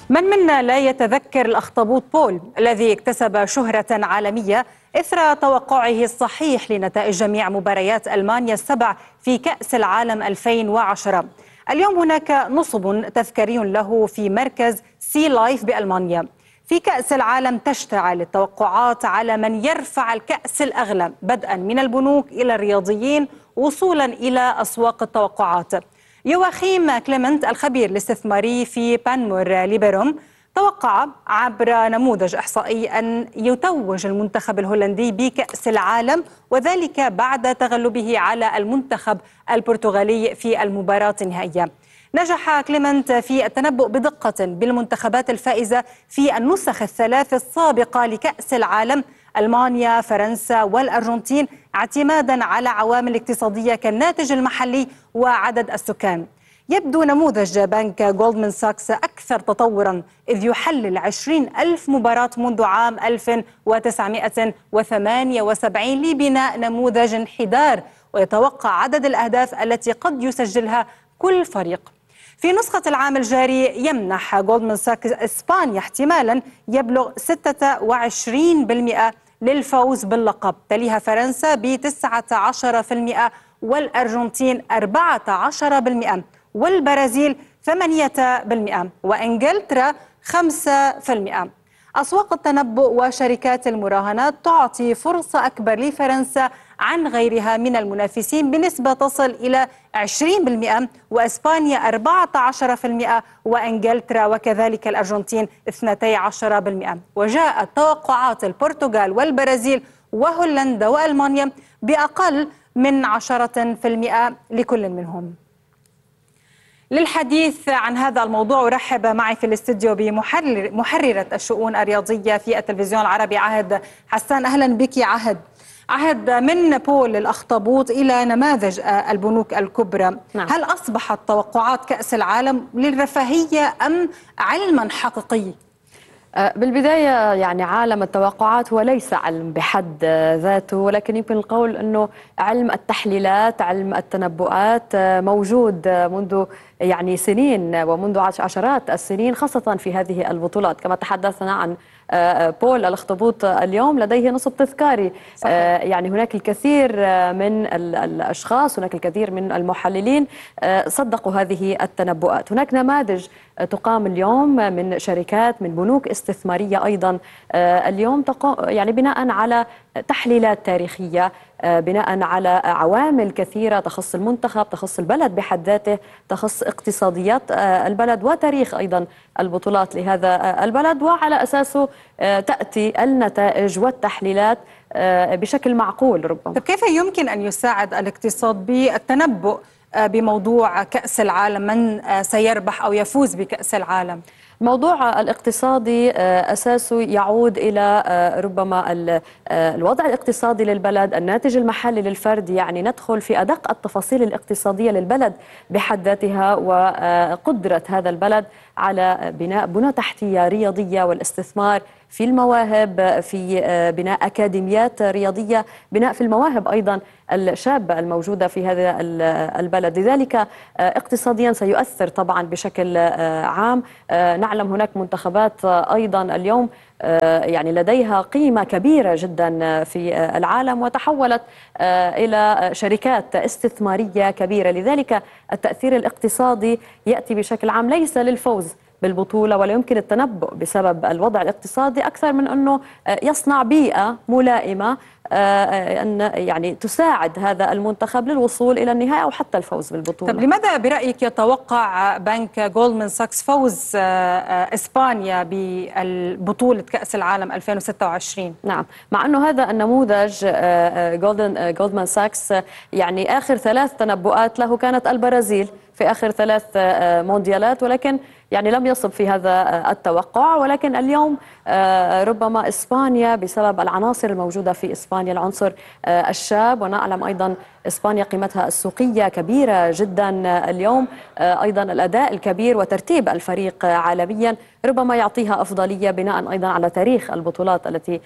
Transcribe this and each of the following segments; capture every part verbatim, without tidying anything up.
من منا لا يتذكر الأخطبوط بول الذي اكتسب شهرة عالمية إثر توقعه الصحيح لنتائج جميع مباريات ألمانيا السبع في كأس العالم ألفين وعشرة. اليوم هناك نصب تذكاري له في مركز سي لايف بألمانيا. في كأس العالم تشتعل التوقعات على من يرفع الكأس الأغلى، بدءا من البنوك إلى الرياضيين وصولا إلى أسواق التوقعات. يواخيم كليمنت الخبير الاستثماري في بانمور ليبروم توقع عبر نموذج إحصائي أن يتوج المنتخب الهولندي بكأس العالم، وذلك بعد تغلبه على المنتخب البرتغالي في المباراة النهائية. نجح كليمنت في التنبؤ بدقة بالمنتخبات الفائزة في النسخ الثلاث السابقة لكأس العالم، ألمانيا، فرنسا والأرجنتين، اعتمادا على عوامل اقتصادية كالناتج المحلي وعدد السكان. يبدو نموذج بنك جولدمان ساكس أكثر تطورا، إذ يحلل عشرين ألف مباراة منذ عام ألف وتسعمائة وثمانية وسبعين لبناء نموذج انحدار، ويتوقع عدد الأهداف التي قد يسجلها كل فريق. في نسخة العام الجاري يمنح جولدمان ساكس إسبانيا احتمالا يبلغ ستة وعشرين بالمئة للفوز باللقب، تليها فرنسا ب تسعة عشر بالمئة والأرجنتين أربعة عشر بالمئة والبرازيل ثمانية بالمئة وإنجلترا خمسة بالمئة. أسواق التنبؤ وشركات المراهنات تعطي فرصة أكبر لفرنسا عن غيرها من المنافسين بنسبة تصل إلى عشرين بالمئة، وإسبانيا أربعة عشر بالمئة وإنجلترا وكذلك الأرجنتين اثنتي عشر بالمئة. وجاءت توقعات البرتغال والبرازيل وهولندا وألمانيا بأقل من عشرة بالمئة لكل منهم. للحديث عن هذا الموضوع أرحب معي في الاستوديو بمحرر محررة الشؤون الرياضية في التلفزيون العربي عهد حسان. أهلا بك عهد. عهد، من بول الأخطبوط إلى نماذج البنوك الكبرى، نعم. هل أصبحت توقعات كأس العالم للرفاهية أم علما حقيقي؟ بالبداية يعني عالم التوقعات هو ليس علم بحد ذاته، ولكن يمكن القول أنه علم التحليلات، علم التنبؤات موجود منذ يعني سنين ومنذ عشرات السنين، خاصة في هذه البطولات. كما تحدثنا عن بول الأخطبوط اليوم لديه نصب تذكاري، صحيح. يعني هناك الكثير من الأشخاص، هناك الكثير من المحللين صدقوا هذه التنبؤات. هناك نماذج تقام اليوم من شركات، من بنوك استثمارية أيضا اليوم تقوم يعني بناء على تحليلات تاريخية، بناء على عوامل كثيرة تخص المنتخب، تخص البلد بحد ذاته، تخص اقتصاديات البلد وتاريخ أيضا البطولات لهذا البلد، وعلى أساسه تأتي النتائج والتحليلات بشكل معقول ربما. طيب كيف يمكن أن يساعد الاقتصاد بالتنبؤ بموضوع كأس العالم، من سيربح أو يفوز بكأس العالم؟ الموضوع الاقتصادي أساسه يعود إلى ربما الوضع الاقتصادي للبلد، الناتج المحلي للفرد، يعني ندخل في أدق التفاصيل الاقتصادية للبلد بحد ذاتها، وقدرة هذا البلد على بناء بنى تحتية رياضية والاستثمار في المواهب، في بناء أكاديميات رياضية، بناء في المواهب أيضا الشابة الموجودة في هذا البلد. لذلك اقتصاديا سيؤثر طبعا بشكل عام. نعلم هناك منتخبات أيضا اليوم يعني لديها قيمة كبيرة جدا في العالم، وتحولت إلى شركات استثمارية كبيرة. لذلك التأثير الاقتصادي يأتي بشكل عام ليس للفوز بالبطولة، ولا يمكن التنبؤ بسبب الوضع الاقتصادي أكثر من أنه يصنع بيئة ملائمة أن يعني تساعد هذا المنتخب للوصول إلى النهاية أو حتى الفوز بالبطولة. طب لماذا برأيك يتوقع بنك جولدمان ساكس فوز إسبانيا بالبطولة كأس العالم ألفين وستة وعشرين؟ نعم، مع أنه هذا النموذج جولدمان جولدمان ساكس يعني آخر ثلاث تنبؤات له كانت البرازيل في آخر ثلاث مونديالات، ولكن يعني لم يصب في هذا التوقع. ولكن اليوم ربما إسبانيا بسبب العناصر الموجودة في إسبانيا، العنصر الشاب، ونعلم أيضا إسبانيا قيمتها السوقية كبيرة جدا اليوم، أيضا الأداء الكبير وترتيب الفريق عالميا، ربما يعطيها أفضلية بناء أيضا على تاريخ البطولات التي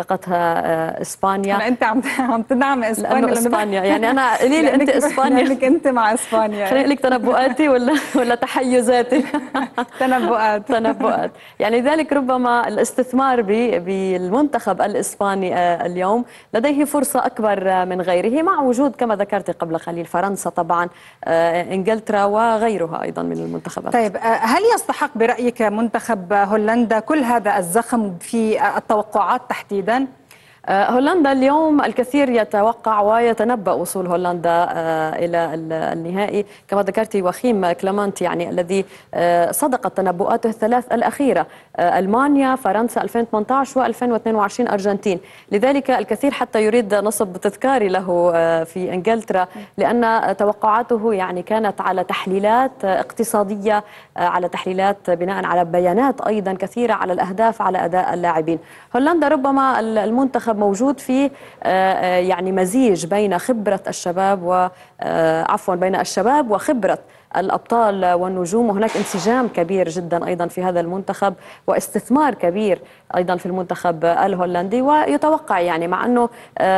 حققتها إسبانيا. أنا أنت عم عم تدعم إسبانيا لأنه إسبانيا يعني أنا قليل أنت إسبانيا، لأنك أنت مع إسبانيا. خليني أقول لك تنبؤاتي ولا ولا تحيزاتي؟ تنبؤات. تنبؤات. يعني ذلك ربما الاستثمار بالمنتخب الإسباني اليوم لديه فرصة أكبر من غيره، مع وجود كما ذكرت قبل قليل فرنسا طبعا، إنجلترا وغيرها أيضا من المنتخبات. طيب، هل يستحق برأيك منتخب هولندا كل هذا الزخم في التوقعات تحديدا؟ هولندا اليوم الكثير يتوقع ويتنبأ وصول هولندا إلى النهائي كما ذكرت. وخيم كلامانت يعني الذي صدقت تنبؤاته الثلاث الأخيرة، ألمانيا، فرنسا ألفين وثمانية عشر وألفين واثنين وعشرين أرجنتين. لذلك الكثير حتى يريد نصب تذكاري له في إنجلترا، لأن توقعاته يعني كانت على تحليلات اقتصادية، على تحليلات بناء على بيانات أيضا كثيرة، على الأهداف، على أداء اللاعبين. هولندا ربما المنتخب موجود فيه يعني مزيج بين خبرة الشباب و عفوا بين الشباب وخبرة الأبطال والنجوم، وهناك انسجام كبير جدا أيضا في هذا المنتخب واستثمار كبير أيضا في المنتخب الهولندي. ويتوقع يعني مع أنه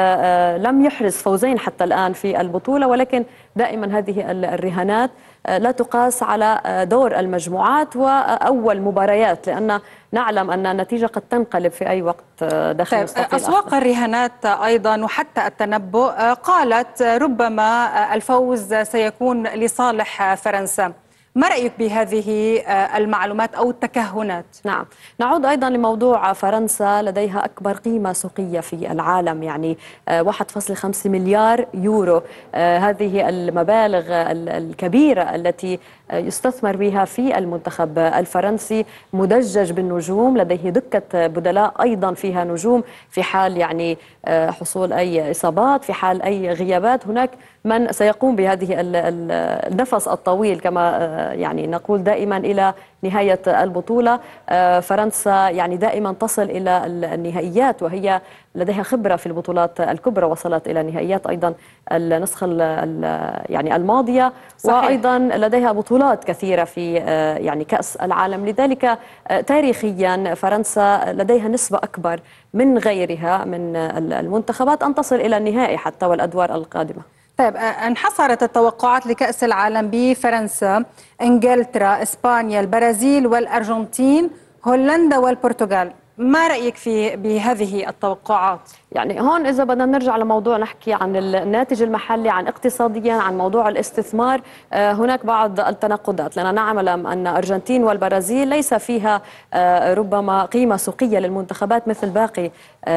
لم يحرز فوزين حتى الآن في البطولة، ولكن دائما هذه الرهانات لا تقاس على دور المجموعات وأول مباريات، لأن نعلم أن النتيجة قد تنقلب في أي وقت داخل طيب، مستطيل أسواق أخضر. الرهانات أيضا وحتى التنبؤ قالت ربما الفوز سيكون لصالح فرنسا. ما رأيك بهذه المعلومات أو التكهنات؟ نعم، نعود أيضا لموضوع فرنسا، لديها أكبر قيمة سوقية في العالم، يعني واحد فاصلة خمسة مليار يورو. هذه المبالغ الكبيرة التي يستثمر بها في المنتخب الفرنسي، مدجج بالنجوم، لديه دكة بدلاء أيضا فيها نجوم في حال يعني حصول أي إصابات، في حال أي غيابات هناك من سيقوم بهذه النفس الطويل كما يعني نقول دائما إلى نهاية البطولة. فرنسا يعني دائما تصل إلى النهائيات، وهي لديها خبرة في البطولات الكبرى، وصلت إلى نهائيات أيضا النسخة يعني الماضية. صحيح. وأيضا لديها بطولات كثيرة في يعني كأس العالم. لذلك تاريخيا فرنسا لديها نسبة أكبر من غيرها من المنتخبات أن تصل إلى النهائي حتى والأدوار القادمة. طيب، انحصرت التوقعات لكأس العالم بفرنسا، إنجلترا، إسبانيا، البرازيل والأرجنتين، هولندا والبرتغال. ما رأيك في بهذه التوقعات؟ يعني هون إذا بدنا نرجع لموضوع نحكي عن الناتج المحلي، عن اقتصاديا، عن موضوع الاستثمار، هناك بعض التناقضات، لأننا نعلم أن أرجنتين والبرازيل ليس فيها ربما قيمة سوقية للمنتخبات مثل باقي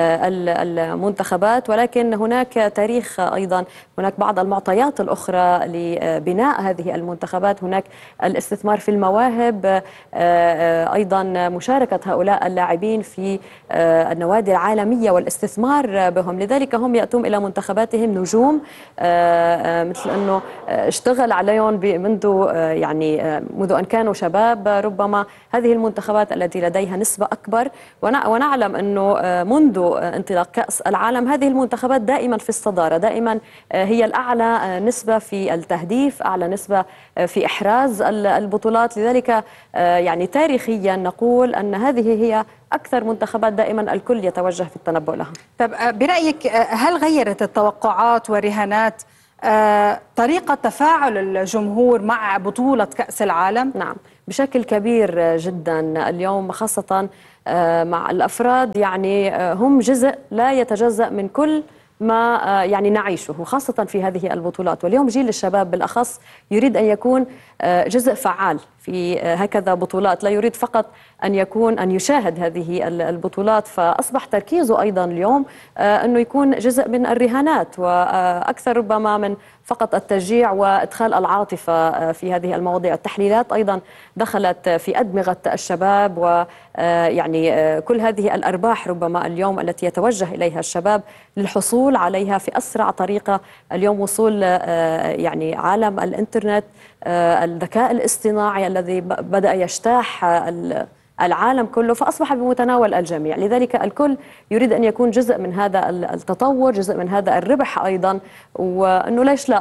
المنتخبات، ولكن هناك تاريخ أيضا، هناك بعض المعطيات الأخرى لبناء هذه المنتخبات، هناك الاستثمار في المواهب، أيضا مشاركة هؤلاء اللاعبين في النوادي العالمية والاستثمار بهم. لذلك هم يأتون إلى منتخباتهم نجوم، مثل أنه اشتغل عليهم منذ يعني منذ أن كانوا شباب. ربما هذه المنتخبات التي لديها نسبة أكبر، ونعلم أنه منذ انطلاق كأس العالم هذه المنتخبات دائما في الصدارة، دائما هي الأعلى نسبة في التهديف، أعلى نسبة في إحراز البطولات. لذلك يعني تاريخيا نقول أن هذه هي أكثر منتخبات دائما الكل يتوجه في التنبؤ لها. طب برأيك هل غيرت التوقعات والرهانات طريقة تفاعل الجمهور مع بطولة كأس العالم؟ نعم، بشكل كبير جدا اليوم، خاصة مع الأفراد، يعني هم جزء لا يتجزأ من كل ما يعني نعيشه، خاصة في هذه البطولات. واليوم جيل الشباب بالأخص يريد أن يكون جزء فعال في هكذا بطولات، لا يريد فقط أن يكون أن يشاهد هذه البطولات. فأصبح تركيزه أيضا اليوم أنه يكون جزء من الرهانات، وأكثر ربما من فقط التشجيع وإدخال العاطفة في هذه المواضيع. التحليلات أيضا دخلت في أدمغة الشباب، ويعني كل هذه الأرباح ربما اليوم التي يتوجه إليها الشباب للحصول عليها في أسرع طريقة. اليوم وصول يعني عالم الإنترنت، الذكاء الاصطناعي الذي بدأ يجتاح العالم كله، فأصبح بمتناول الجميع. لذلك الكل يريد أن يكون جزء من هذا التطور، جزء من هذا الربح أيضا، وأنه ليش لا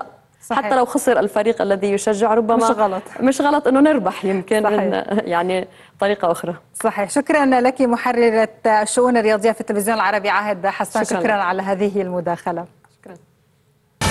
صحيح. حتى لو خسر الفريق الذي يشجع ربما مش غلط مش غلط انه نربح يمكن من يعني طريقه اخرى. صحيح. شكرا لك محررة الشؤون الرياضية في التلفزيون العربي عاهد حسان، شكرا, شكرا على هذه المداخلة.